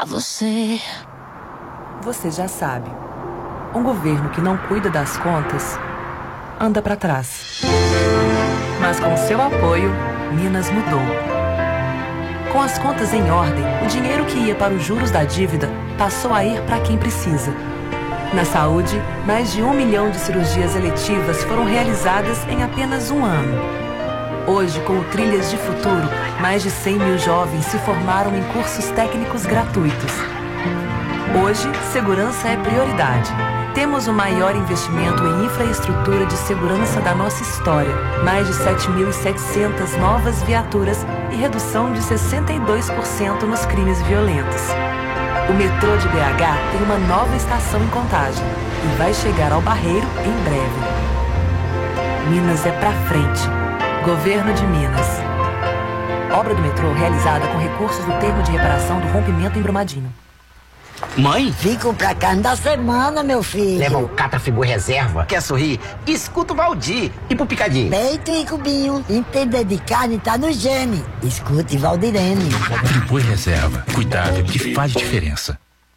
a você. Você já sabe, um governo que não cuida das contas anda para trás. Mas com seu apoio, Minas mudou. Com as contas em ordem, o dinheiro que ia para os juros da dívida passou a ir para quem precisa. Na saúde, mais de 1 milhão de cirurgias eletivas foram realizadas em apenas um ano. Hoje, com o Trilhas de Futuro, mais de 100 mil jovens se formaram em cursos técnicos gratuitos. Hoje, segurança é prioridade. Temos o maior investimento em infraestrutura de segurança da nossa história. Mais de 7.700 novas viaturas e redução de 62% nos crimes violentos. O metrô de BH tem uma nova estação em Contagem e vai chegar ao Barreiro em breve. Minas é pra frente. Governo de Minas. Obra do metrô realizada com recursos do termo de reparação do rompimento em Brumadinho. Mãe? Fico pra carne da semana, meu filho. Leva o Catrafigo Reserva. Quer sorrir? Escuta o Valdir. E pro Picadinho? Peito e cubinho. Entender de carne tá no gene. Escute Valdirene. Triboi Reserva. Cuidado que faz diferença.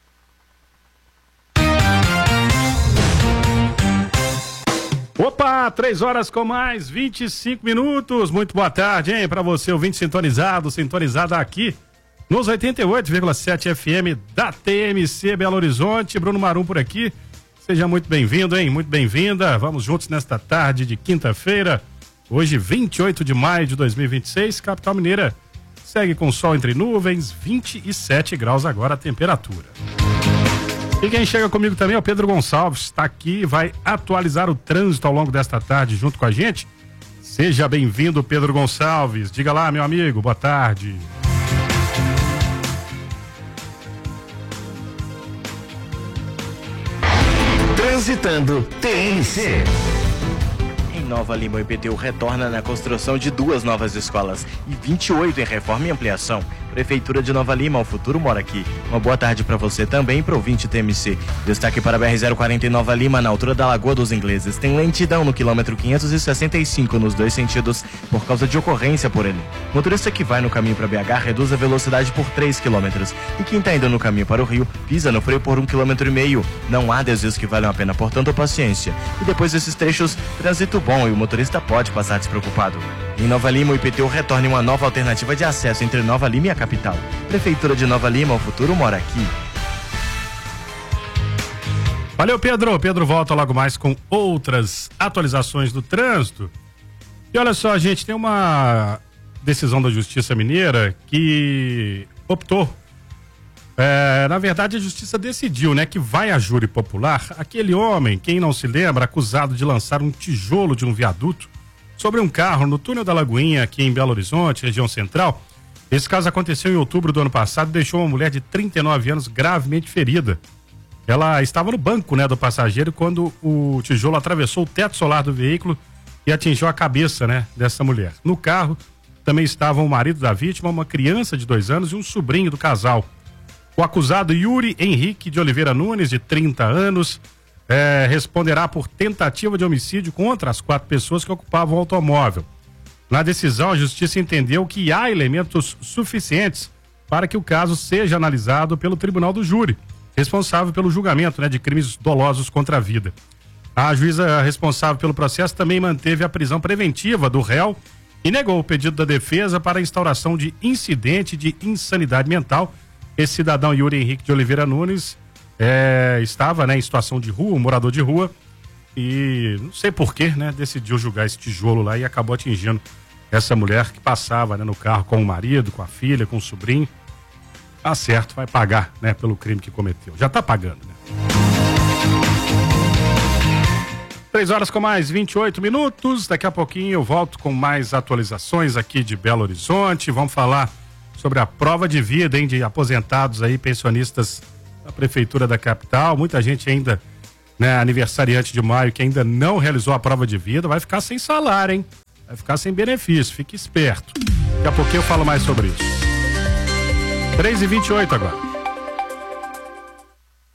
Opa, 3 horas com mais 25 minutos. Muito boa tarde, hein? Pra você, ouvinte sintonizada aqui nos 88,7 FM da TMC Belo Horizonte. Bruno Marum por aqui. Seja muito bem-vindo, hein? Muito bem-vinda. Vamos juntos nesta tarde de quinta-feira. Hoje, 28 de maio de 2026. Capital Mineira segue com sol entre nuvens, 27 graus agora a temperatura. E quem chega comigo também é o Pedro Gonçalves. Está aqui e vai atualizar o trânsito ao longo desta tarde junto com a gente. Seja bem-vindo, Pedro Gonçalves. Diga lá, meu amigo. Boa tarde. Transitando TNC. Em Nova Lima, o IPTU retorna na construção de 2 novas escolas e 28 em reforma e ampliação. Prefeitura de Nova Lima, o futuro mora aqui. Uma boa tarde para você também e para o ouvinte TMC. Destaque para a BR-040 em Nova Lima, na altura da Lagoa dos Ingleses. Tem lentidão no quilômetro 565 nos 2 sentidos por causa de ocorrência por ali. Motorista que vai no caminho para BH reduz a velocidade por 3 quilômetros. E quem está indo no caminho para o Rio pisa no freio por 1,5 km. Não há desvios que valham a pena, portanto, paciência. E depois desses trechos, trânsito bom e o motorista pode passar despreocupado. Em Nova Lima, o IPTU retorna uma nova alternativa de acesso entre Nova Lima e a capital. Prefeitura de Nova Lima, o futuro mora aqui. Valeu, Pedro. Pedro volta logo mais com outras atualizações do trânsito. E olha só, gente, tem uma decisão da Justiça Mineira que optou. Na verdade, a Justiça decidiu, né, que vai a júri popular aquele homem, quem não se lembra, acusado de lançar um tijolo de um viaduto sobre um carro no túnel da Lagoinha, aqui em Belo Horizonte, região central. Esse caso aconteceu em outubro do ano passado e deixou uma mulher de 39 anos gravemente ferida. Ela estava no banco, né, do passageiro quando o tijolo atravessou o teto solar do veículo e atingiu a cabeça, né, dessa mulher. No carro também estavam o marido da vítima, uma criança de 2 anos e um sobrinho do casal. O acusado Yuri Henrique de Oliveira Nunes, de 30 anos, responderá por tentativa de homicídio contra as 4 pessoas que ocupavam o automóvel. Na decisão, a Justiça entendeu que há elementos suficientes para que o caso seja analisado pelo Tribunal do Júri, responsável pelo julgamento, né, de crimes dolosos contra a vida. A juíza responsável pelo processo também manteve a prisão preventiva do réu e negou o pedido da defesa para a instauração de incidente de insanidade mental. Esse cidadão Yuri Henrique de Oliveira Nunes estava, né, em situação de rua, um morador de rua, e não sei porquê, né, decidiu julgar esse tijolo lá e acabou atingindo essa mulher que passava, né, no carro com o marido, com a filha, com o sobrinho. Tá certo, vai pagar, né, pelo crime que cometeu. Já tá pagando, né? 3 horas com mais 28 minutos. Daqui a pouquinho eu volto com mais atualizações aqui de Belo Horizonte. Vamos falar sobre a prova de vida, hein, de aposentados aí, pensionistas da Prefeitura da capital. Muita gente ainda, né, aniversariante de maio, que ainda não realizou a prova de vida, vai ficar sem salário, hein? Vai ficar sem benefício, fique esperto. Daqui a pouquinho eu falo mais sobre isso. 3h28 agora.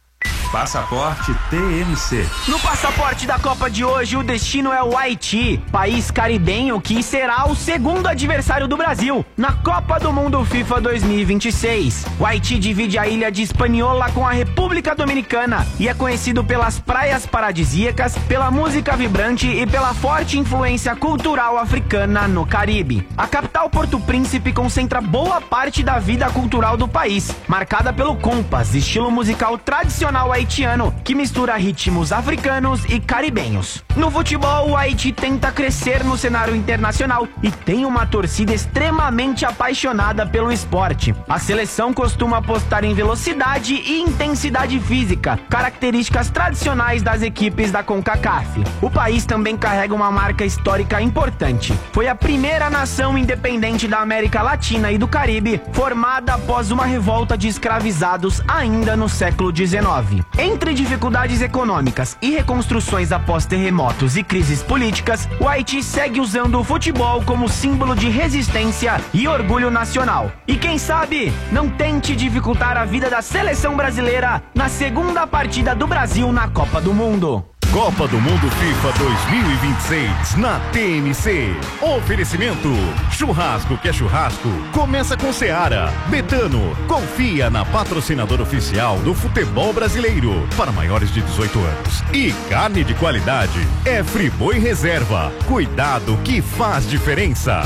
Passaporte TMC. No passaporte da Copa de hoje, o destino é o Haiti, país caribenho que será o segundo adversário do Brasil na Copa do Mundo FIFA 2026. O Haiti divide a ilha de Hispaniola com a República Dominicana e é conhecido pelas praias paradisíacas, pela música vibrante e pela forte influência cultural africana no Caribe. A capital Porto Príncipe concentra boa parte da vida cultural do país, marcada pelo compas, estilo musical tradicional haitiano que mistura ritmos africanos e caribenhos. No futebol, o Haiti tenta crescer no cenário internacional e tem uma torcida extremamente apaixonada pelo esporte. A seleção costuma apostar em velocidade e intensidade física, características tradicionais das equipes da CONCACAF. O país também carrega uma marca histórica importante. Foi a primeira nação independente da América Latina e do Caribe, formada após uma revolta de escravizados ainda no século XIX. Entre dificuldades econômicas e reconstruções após terremotos e crises políticas, o Haiti segue usando o futebol como símbolo de resistência e orgulho nacional. E quem sabe, não tente dificultar a vida da seleção brasileira na segunda partida do Brasil na Copa do Mundo. Copa do Mundo FIFA 2026 na TMC. Oferecimento: churrasco que é churrasco, começa com Seara. Betano, confia na patrocinadora oficial do futebol brasileiro para maiores de 18 anos. E carne de qualidade é Friboi Reserva. Cuidado que faz diferença.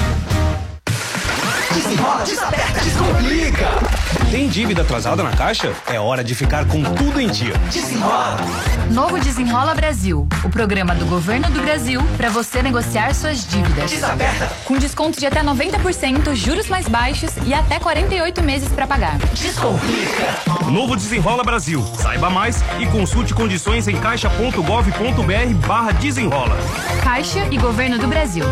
Desenrola, desaperta, descomplica. Tem dívida atrasada na Caixa? É hora de ficar com tudo em dia. Desenrola. Novo Desenrola Brasil, o programa do Governo do Brasil para você negociar suas dívidas. Desaperta. Com desconto de até 90%, juros mais baixos e até 48 meses para pagar. Descomplica. Novo Desenrola Brasil. Saiba mais e consulte condições em caixa.gov.br/desenrola. Caixa e Governo do Brasil.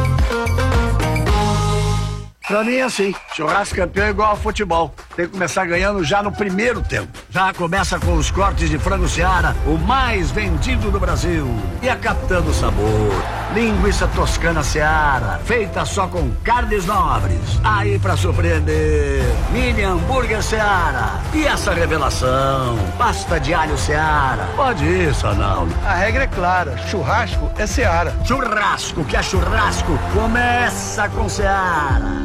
Pra mim é assim, churrasco campeão é igual ao futebol. Tem que começar ganhando já no primeiro tempo. Já começa com os cortes de frango Seara, o mais vendido do Brasil. E a capitã do sabor, linguiça toscana Seara, feita só com carnes nobres. Aí pra surpreender, mini hambúrguer Seara. E essa revelação, pasta de alho Seara. Pode ir, Sanaldo. A regra é clara, churrasco é Seara. Churrasco que é churrasco, começa com Seara.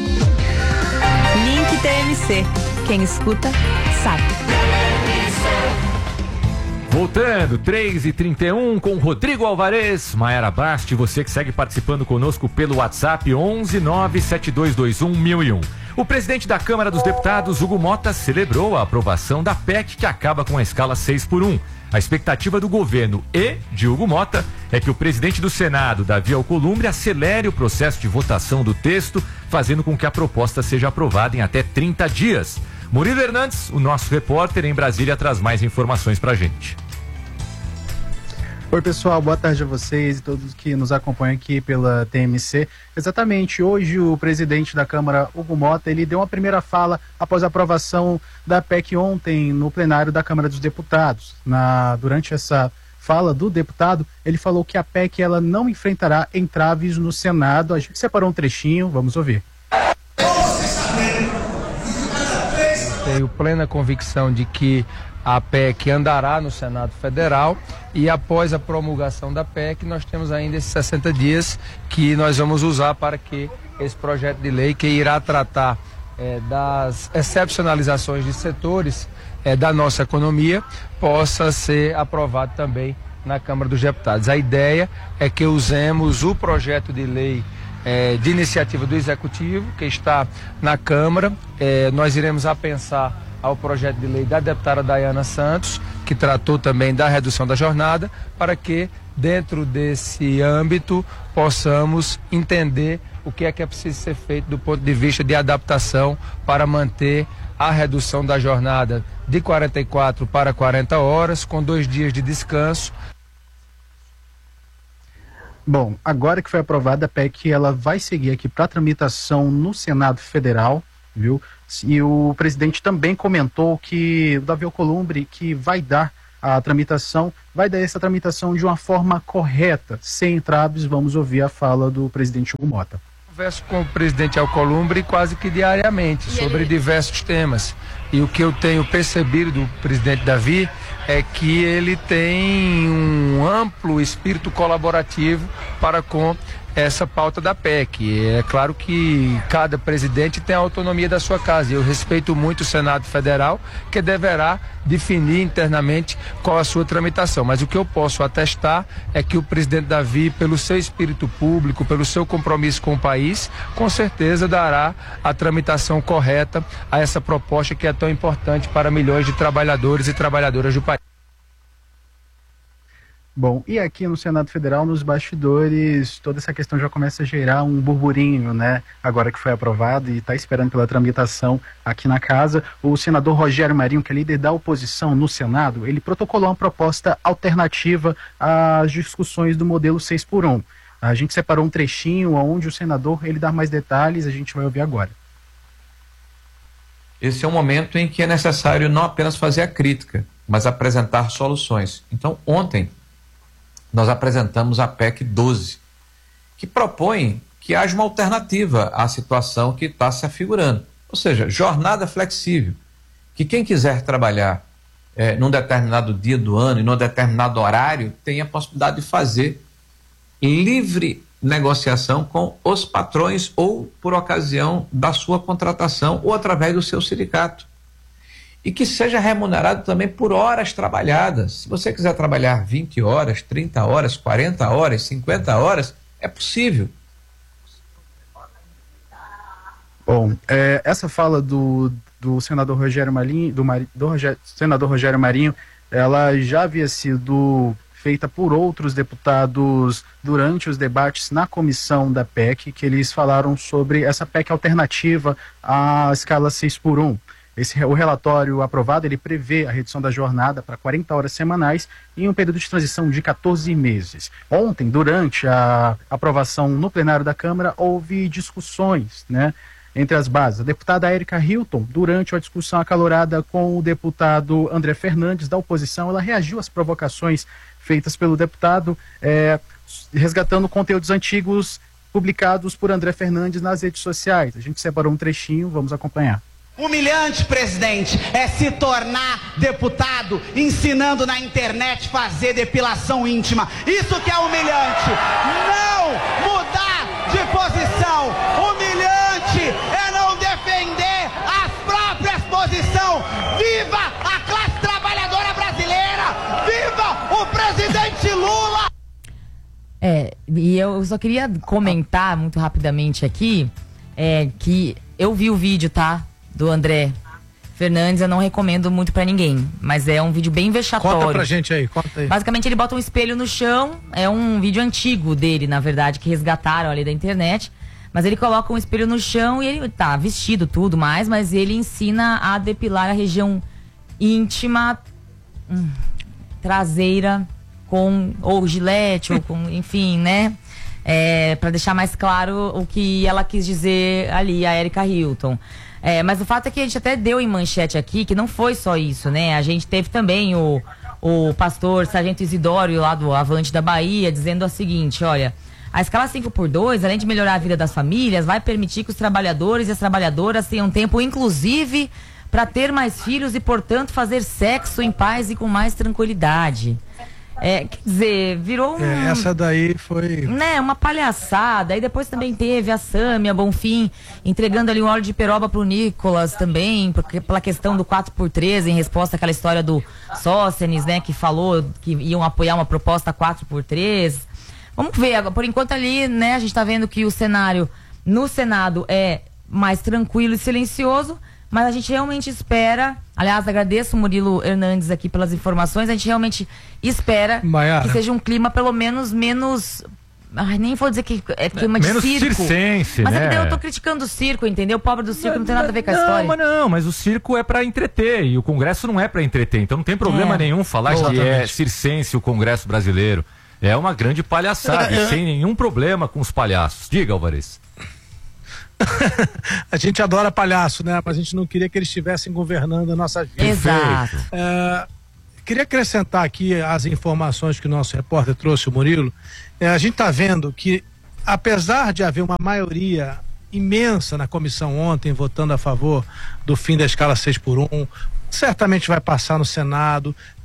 Link TMC. Quem escuta, sabe. Voltando, 3h31 com Rodrigo Alvarez, Maiara Basti, você que segue participando conosco pelo WhatsApp 11972211001. O presidente da Câmara dos Deputados, Hugo Mota, celebrou a aprovação da PEC que acaba com a escala 6x1. A expectativa do governo e de Hugo Mota é que o presidente do Senado, Davi Alcolumbre, acelere o processo de votação do texto, fazendo com que a proposta seja aprovada em até 30 dias. Murilo Hernandes, o nosso repórter em Brasília, traz mais informações pra gente. Oi pessoal, boa tarde a vocês e todos que nos acompanham aqui pela TMC. Exatamente, hoje o presidente da Câmara, Hugo Mota, ele deu uma primeira fala após a aprovação da PEC ontem no plenário da Câmara dos Deputados. Durante essa fala do deputado, ele falou que a PEC ela não enfrentará entraves no Senado. A gente separou um trechinho, vamos ouvir. Tenho plena convicção de que a PEC andará no Senado Federal e após a promulgação da PEC nós temos ainda esses 60 dias que nós vamos usar para que esse projeto de lei que irá tratar das excepcionalizações de setores da nossa economia possa ser aprovado também na Câmara dos Deputados. A ideia é que usemos o projeto de lei de iniciativa do Executivo que está na Câmara, nós iremos apensar ao projeto de lei da deputada Dayana Santos, que tratou também da redução da jornada, para que dentro desse âmbito possamos entender o que é preciso ser feito do ponto de vista de adaptação para manter a redução da jornada de 44 para 40 horas, com 2 dias de descanso. Bom, agora que foi aprovada a PEC, ela vai seguir aqui para tramitação no Senado Federal, viu? E o presidente também comentou que o Davi Alcolumbre que vai dar essa tramitação de uma forma correta, sem entraves. Vamos ouvir a fala do presidente Hugo Mota. Converso com o presidente Alcolumbre quase que diariamente sobre diversos temas. E o que eu tenho percebido do presidente Davi é que ele tem um amplo espírito colaborativo para com essa pauta da PEC. É claro que cada presidente tem a autonomia da sua casa. Eu respeito muito o Senado Federal, que deverá definir internamente qual a sua tramitação. Mas o que eu posso atestar é que o presidente Davi, pelo seu espírito público, pelo seu compromisso com o país, com certeza dará a tramitação correta a essa proposta que é tão importante para milhões de trabalhadores e trabalhadoras do país. Bom, e aqui no Senado Federal, nos bastidores, toda essa questão já começa a gerar um burburinho, né? Agora que foi aprovado e está esperando pela tramitação aqui na casa, o senador Rogério Marinho, que é líder da oposição no Senado, ele protocolou uma proposta alternativa às discussões do modelo 6x1. A gente separou um trechinho onde o senador ele dá mais detalhes, a gente vai ouvir agora. Esse é um momento em que é necessário não apenas fazer a crítica, mas apresentar soluções. Então, ontem, nós apresentamos a PEC 12, que propõe que haja uma alternativa à situação que está se afigurando. Ou seja, jornada flexível, que quem quiser trabalhar num determinado dia do ano e num determinado horário, tem a possibilidade de fazer livre negociação com os patrões ou por ocasião da sua contratação ou através do seu sindicato. E que seja remunerado também por horas trabalhadas. Se você quiser trabalhar 20 horas, 30 horas, 40 horas, 50 horas, é possível. Bom, essa fala do senador Rogério Marinho, senador Rogério Marinho, ela já havia sido feita por outros deputados durante os debates na comissão da PEC, que eles falaram sobre essa PEC alternativa à escala 6x1. O relatório aprovado, ele prevê a redução da jornada para 40 horas semanais em um período de transição de 14 meses. Ontem, durante a aprovação no plenário da Câmara, houve discussões, né, entre as bases. A deputada Érica Hilton, durante a discussão acalorada com o deputado André Fernandes, da oposição, ela reagiu às provocações feitas pelo deputado, resgatando conteúdos antigos publicados por André Fernandes nas redes sociais. A gente separou um trechinho, vamos acompanhar. Humilhante, presidente, é se tornar deputado ensinando na internet fazer depilação íntima. Isso que é humilhante. Não mudar de posição. Humilhante é não defender as próprias posições. Viva a classe trabalhadora brasileira! Viva o presidente Lula! E eu só queria comentar muito rapidamente aqui, que eu vi o vídeo, tá? Do André Fernandes, eu não recomendo muito pra ninguém, mas é um vídeo bem vexatório. Conta pra gente aí, conta aí. Basicamente ele bota um espelho no chão, é um vídeo antigo dele, na verdade, que resgataram ali da internet, mas ele coloca um espelho no chão e ele tá vestido tudo mais, mas ele ensina a depilar a região íntima, traseira, com ou gilete, ou com, enfim, né? Pra deixar mais claro o que ela quis dizer ali, a Érica Hilton. Mas o fato é que a gente até deu em manchete aqui que não foi só isso, né? A gente teve também o pastor Sargento Isidório lá do Avante da Bahia dizendo o seguinte, olha, a escala 5x2, além de melhorar a vida das famílias, vai permitir que os trabalhadores e as trabalhadoras tenham tempo, inclusive, para ter mais filhos e, portanto, fazer sexo em paz e com mais tranquilidade. Quer dizer, virou essa daí foi... Né, uma palhaçada. Aí depois também teve a Sâmia Bonfim entregando ali um óleo de peroba pro Nicolas também, porque pela questão do 4x3, em resposta àquela história do Sócenes, né, que falou que iam apoiar uma proposta 4x3. Vamos ver, por enquanto ali, né, a gente tá vendo que o cenário no Senado é mais tranquilo e silencioso, mas a gente realmente espera, aliás, agradeço o Murilo Hernandes aqui pelas informações, a gente realmente espera que seja um clima pelo menos menos... nem vou dizer que é clima de menos circo. Circense, mas né? é que eu tô criticando o circo, entendeu? O pobre do circo não tem nada a ver com a história. Mas o circo é pra entreter e o Congresso não é pra entreter, então não tem problema nenhum falar que é circense o Congresso brasileiro. É uma grande palhaçada, sem nenhum problema com os palhaços. Diga, Alvarez. A gente adora palhaço, né? Mas a gente não queria que eles estivessem governando a nossa vida. Exato. Queria acrescentar aqui as informações que o nosso repórter trouxe, o Murilo. A gente está vendo que, apesar de haver uma maioria imensa na comissão ontem votando a favor do fim da escala 6x1, certamente vai passar no Senado,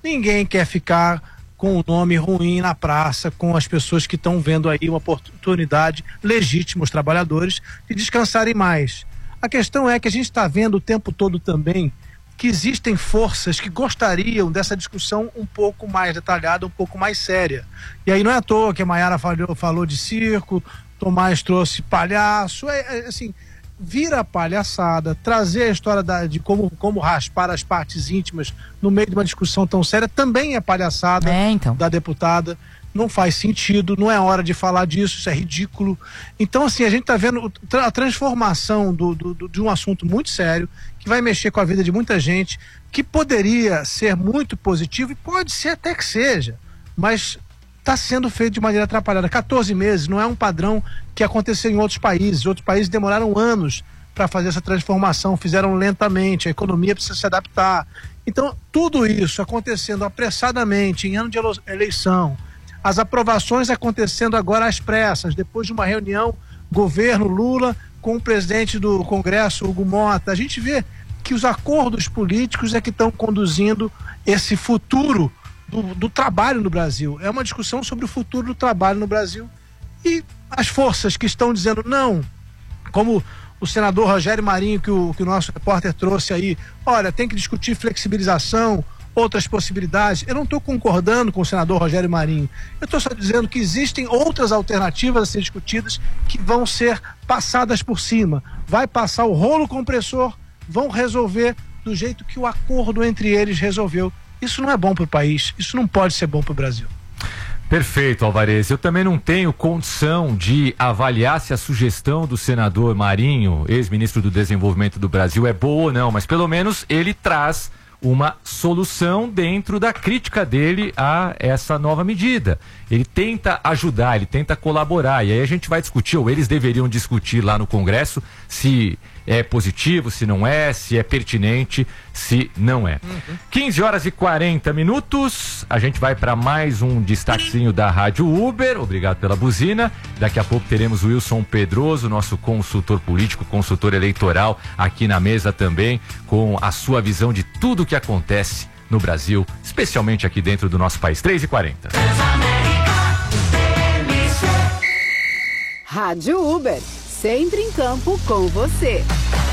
Ninguém quer ficar com o nome ruim na praça, com as pessoas que estão vendo aí uma oportunidade legítima, os trabalhadores, de descansarem mais. A questão é que a gente está vendo o tempo todo também que existem forças que gostariam dessa discussão um pouco mais detalhada, um pouco mais séria. E aí não é à toa que a Maiara falou de circo, Tomás trouxe palhaço, assim, vira palhaçada, trazer a história de como raspar as partes íntimas no meio de uma discussão tão séria também é palhaçada da deputada. Não faz sentido, não é hora de falar disso, isso é ridículo. Então, assim, a gente está vendo a transformação de um assunto muito sério, que vai mexer com a vida de muita gente, que poderia ser muito positivo, e pode ser até que seja, mas está sendo feito de maneira atrapalhada. 14 meses não é um padrão que aconteceu em outros países. Outros países demoraram anos para fazer essa transformação, fizeram lentamente, a economia precisa se adaptar. Então, tudo isso acontecendo apressadamente, em ano de eleição, as aprovações acontecendo agora às pressas, depois de uma reunião, governo Lula com o presidente do Congresso, Hugo Mota. A gente vê que os acordos políticos é que estão conduzindo esse futuro do trabalho no Brasil. É uma discussão sobre o futuro do trabalho no Brasil. E as forças que estão dizendo não, como o senador Rogério Marinho, que o nosso repórter trouxe aí, olha, tem que discutir flexibilização, outras possibilidades. Eu não estou concordando com o senador Rogério Marinho. Eu estou só dizendo que existem outras alternativas a ser discutidas que vão ser passadas por cima. Vai passar o rolo compressor, vão resolver do jeito que o acordo entre eles resolveu. Isso não é bom para o país, isso não pode ser bom para o Brasil. Perfeito, Alvarez. Eu também não tenho condição de avaliar se a sugestão do senador Marinho, ex-ministro do Desenvolvimento do Brasil, é boa ou não, mas pelo menos ele traz uma solução dentro da crítica dele a essa nova medida. Ele tenta ajudar, ele tenta colaborar, e aí a gente vai discutir, ou eles deveriam discutir lá no Congresso, se é positivo, se não é, se é pertinente, se não é. 15h40, a gente vai para mais um destaquezinho da Rádio Uber. Obrigado pela buzina. Daqui a pouco teremos o Wilson Pedroso, nosso consultor político, consultor eleitoral, aqui na mesa também, com a sua visão de tudo que acontece no Brasil, especialmente aqui dentro do nosso país. 3h40. Rádio Uber, sempre em campo com você.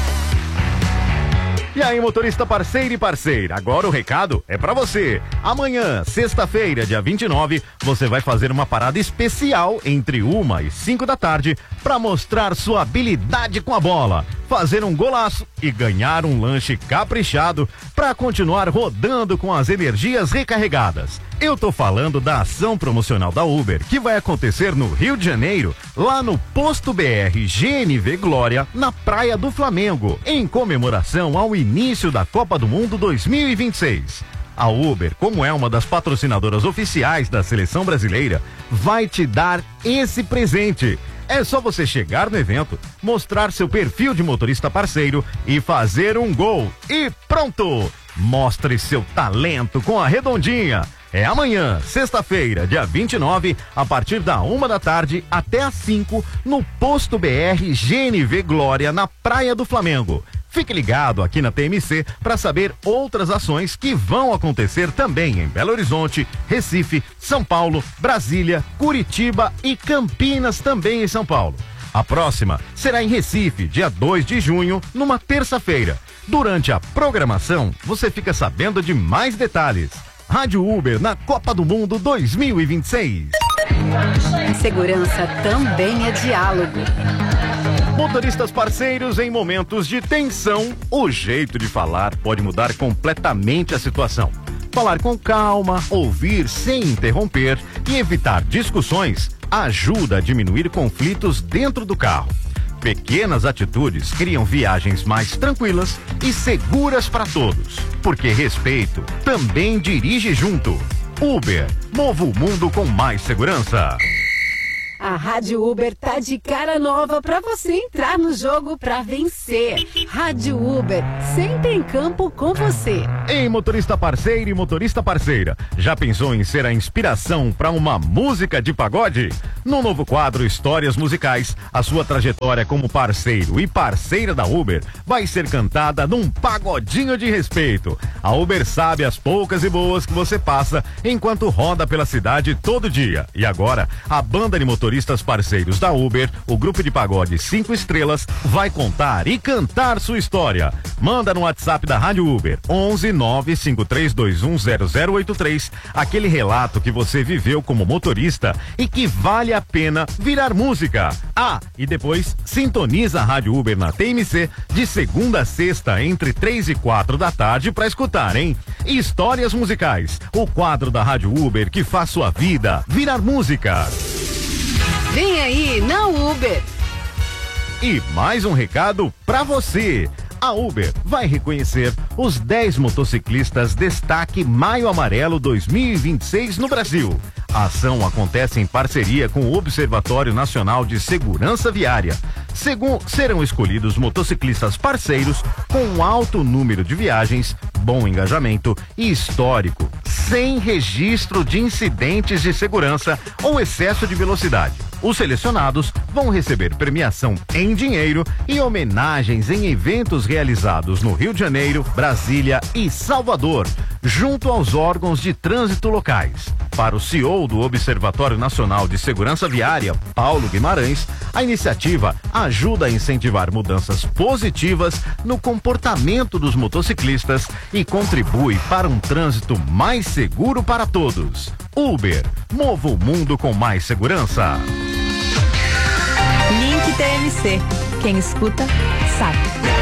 E aí, motorista parceiro e parceira, agora o recado é pra você. Amanhã, sexta-feira, dia 29, você vai fazer uma parada especial entre 1 e 5 da tarde pra mostrar sua habilidade com a bola, fazer um golaço e ganhar um lanche caprichado pra continuar rodando com as energias recarregadas. Eu tô falando da ação promocional da Uber, que vai acontecer no Rio de Janeiro, lá no Posto BR GNV Glória, na Praia do Flamengo, em comemoração ao início da Copa do Mundo 2026. A Uber, como é uma das patrocinadoras oficiais da seleção brasileira, vai te dar esse presente. É só você chegar no evento, mostrar seu perfil de motorista parceiro e fazer um gol. E pronto! Mostre seu talento com a Redondinha. É amanhã, sexta-feira, dia 29, a partir da 1 da tarde até às 5, no Posto BR GNV Glória, na Praia do Flamengo. Fique ligado aqui na TMC para saber outras ações que vão acontecer também em Belo Horizonte, Recife, São Paulo, Brasília, Curitiba e Campinas, também em São Paulo. A próxima será em Recife, dia 2 de junho, numa terça-feira. Durante a programação, você fica sabendo de mais detalhes. Rádio Uber na Copa do Mundo 2026. Segurança também é diálogo. Motoristas parceiros, em momentos de tensão, o jeito de falar pode mudar completamente a situação. Falar com calma, ouvir sem interromper e evitar discussões ajuda a diminuir conflitos dentro do carro. Pequenas atitudes criam viagens mais tranquilas e seguras para todos, porque respeito também dirige junto. Uber, mova o mundo com mais segurança. A Rádio Uber tá de cara nova pra você entrar no jogo pra vencer. Rádio Uber, sempre em campo com você. Ei, motorista parceiro e motorista parceira, já pensou em ser a inspiração para uma música de pagode? No novo quadro Histórias Musicais, a sua trajetória como parceiro e parceira da Uber vai ser cantada num pagodinho de respeito. A Uber sabe as poucas e boas que você passa enquanto roda pela cidade todo dia. E agora, a banda de motoristas parceiros da Uber, o grupo de pagode 5 estrelas, vai contar e cantar sua história. Manda no WhatsApp da Rádio Uber 11953210083 aquele relato que você viveu como motorista e que vale a pena virar música. Ah, e depois sintoniza a Rádio Uber na TMC de segunda a sexta entre 3 e 4 da tarde para escutar, hein? Histórias Musicais, o quadro da Rádio Uber que faz sua vida virar música. Vem aí na Uber. E mais um recado pra você. A Uber vai reconhecer os 10 motociclistas Destaque Maio Amarelo 2026 no Brasil. A ação acontece em parceria com o Observatório Nacional de Segurança Viária. Serão escolhidos motociclistas parceiros com alto número de viagens, bom engajamento e histórico, sem registro de incidentes de segurança ou excesso de velocidade. Os selecionados vão receber premiação em dinheiro e homenagens em eventos realizados no Rio de Janeiro, Brasília e Salvador, junto aos órgãos de trânsito locais. Para o CEO do Observatório Nacional de Segurança Viária, Paulo Guimarães, a iniciativa ajuda a incentivar mudanças positivas no comportamento dos motociclistas e contribui para um trânsito mais seguro para todos. Uber, mova o mundo com mais segurança. Link TMC. Quem escuta, sabe.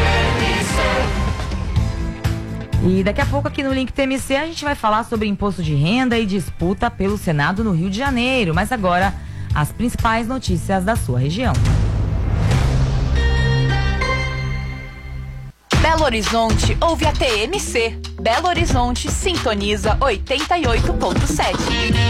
E daqui a pouco aqui no Link TMC a gente vai falar sobre imposto de renda e disputa pelo Senado no Rio de Janeiro. Mas agora, as principais notícias da sua região. Belo Horizonte ouve a TMC. Belo Horizonte sintoniza 88.7.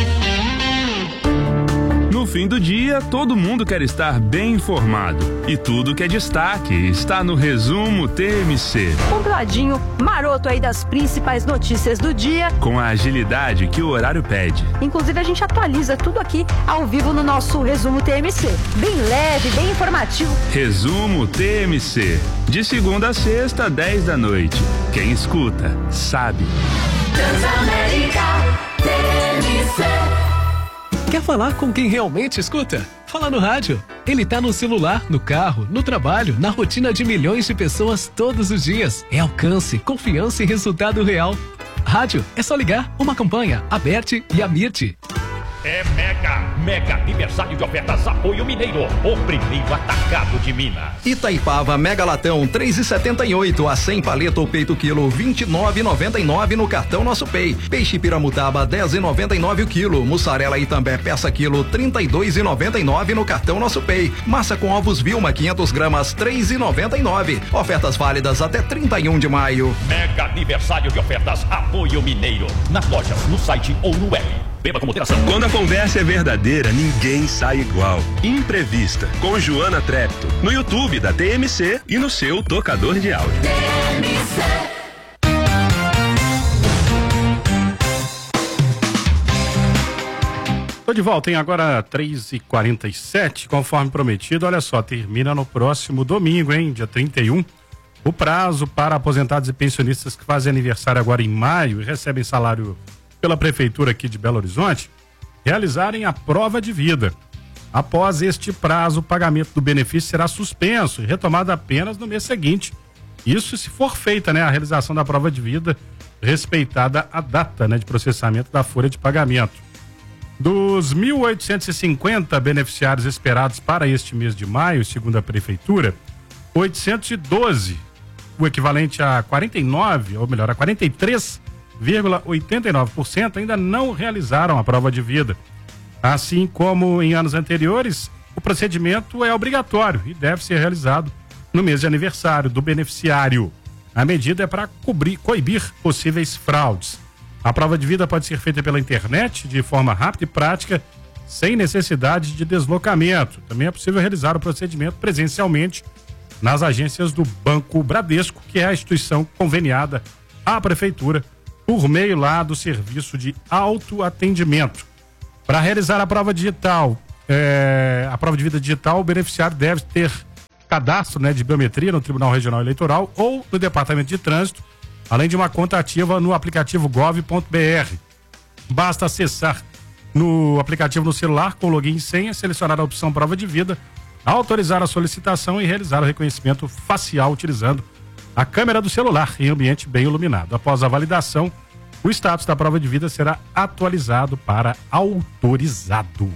No fim do dia, todo mundo quer estar bem informado. E tudo que é destaque está no Resumo TMC. Um ladinho maroto aí das principais notícias do dia. Com a agilidade que o horário pede. Inclusive, a gente atualiza tudo aqui ao vivo no nosso Resumo TMC. Bem leve, bem informativo. Resumo TMC. De segunda a sexta, 10 da noite. Quem escuta, sabe. Transamérica TMC. Quer falar com quem realmente escuta? Fala no rádio. Ele tá no celular, no carro, no trabalho, na rotina de milhões de pessoas todos os dias. É alcance, confiança e resultado real. Rádio, é só ligar. Uma campanha, Aberte e Amirte. É mega aniversário de ofertas Apoio Mineiro, o primeiro atacado de Minas. Itaipava Mega Latão 3,78 a 100 paleta ou peito quilo 29,99 no cartão Nosso Pay. Peixe piramutaba 10,99 o quilo. Mussarela Itambé peça quilo 32,99 no cartão Nosso Pay. Massa com ovos Vilma 500 gramas 3,99. Ofertas válidas até 31 de maio. Mega aniversário de ofertas Apoio Mineiro. Nas lojas, no site ou no web. Beba com moderação. Quando a conversa é verdadeira, ninguém sai igual. Imprevista, com Joana Trepto, no YouTube da TMC e no seu tocador de áudio. Tô de volta, hein? Agora 3h47, conforme prometido. Olha só, termina no próximo domingo, hein? Dia 31. O prazo para aposentados e pensionistas que fazem aniversário agora em maio e recebem salário pela Prefeitura aqui de Belo Horizonte, realizarem a prova de vida. Após este prazo, o pagamento do benefício será suspenso e retomado apenas no mês seguinte. Isso se for feita, né, a realização da prova de vida, respeitada a data, né, de processamento da folha de pagamento. Dos 1.850 beneficiários esperados para este mês de maio, segundo a Prefeitura, 812, o equivalente a 49, ou melhor, a 43,89% ainda não realizaram a prova de vida. Assim como em anos anteriores, o procedimento é obrigatório e deve ser realizado no mês de aniversário do beneficiário. A medida é para coibir possíveis fraudes. A prova de vida pode ser feita pela internet de forma rápida e prática, sem necessidade de deslocamento. Também é possível realizar o procedimento presencialmente nas agências do Banco Bradesco, que é a instituição conveniada à prefeitura por meio lá do serviço de autoatendimento. Para realizar a prova digital, a prova de vida digital, o beneficiário deve ter cadastro, né, de biometria no Tribunal Regional Eleitoral ou no Departamento de Trânsito, além de uma conta ativa no aplicativo gov.br. Basta acessar no aplicativo no celular com login e senha, selecionar a opção prova de vida, autorizar a solicitação e realizar o reconhecimento facial utilizando a câmera do celular em ambiente bem iluminado. Após a validação, o status da prova de vida será atualizado para autorizado.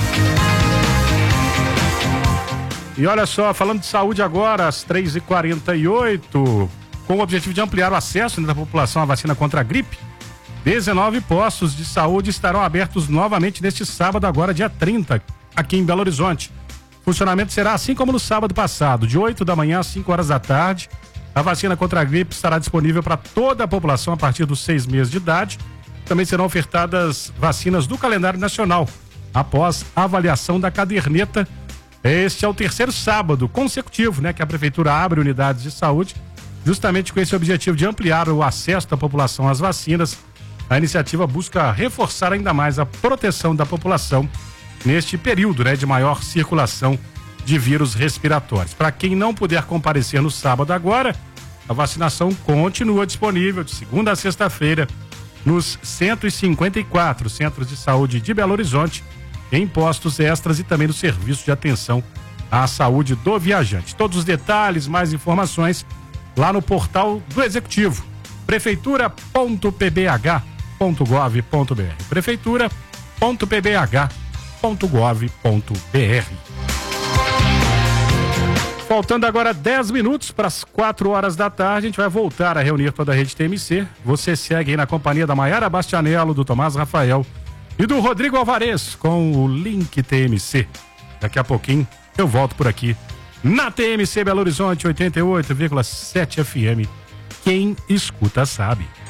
E olha só, falando de saúde agora, às 3h48, com o objetivo de ampliar o acesso da população à vacina contra a gripe, 19 postos de saúde estarão abertos novamente neste sábado, agora dia 30, aqui em Belo Horizonte. O funcionamento será assim como no sábado passado, de 8 da manhã às 5 horas da tarde. A vacina contra a gripe estará disponível para toda a população a partir dos 6 meses de idade. Também serão ofertadas vacinas do calendário nacional, após a avaliação da caderneta. Este é o terceiro sábado consecutivo, né, que a prefeitura abre unidades de saúde, justamente com esse objetivo de ampliar o acesso da população às vacinas. A iniciativa busca reforçar ainda mais a proteção da população neste período, né, de maior circulação de vírus respiratórios. Para quem não puder comparecer no sábado agora, a vacinação continua disponível de segunda a sexta-feira nos 154 centros de saúde de Belo Horizonte, em postos extras e também no serviço de atenção à saúde do viajante. Todos os detalhes, mais informações lá no portal do Executivo, prefeitura.pbh.gov.br, prefeitura.pbh.gov.br. Faltando agora 10 minutos para as 4 horas da tarde, a gente vai voltar a reunir toda a rede TMC. Você segue aí na companhia da Maiara Bastianello, do Tomás Rafael e do Rodrigo Alvarez com o Link TMC. Daqui a pouquinho eu volto por aqui na TMC Belo Horizonte 88,7 FM. Quem escuta sabe.